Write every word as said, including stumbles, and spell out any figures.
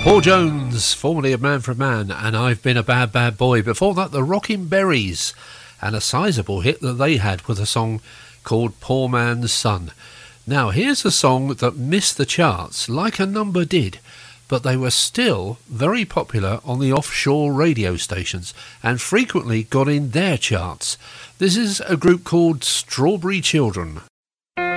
Paul Jones, formerly of Man for Man, and I've Been a Bad, Bad Boy. Before that, the Rockin' Berries, and a sizable hit that they had with a song called Poor Man's Son. Now, here's a song that missed the charts, like a number did, but they were still very popular on the offshore radio stations and frequently got in their charts. This is a group called Strawberry Children.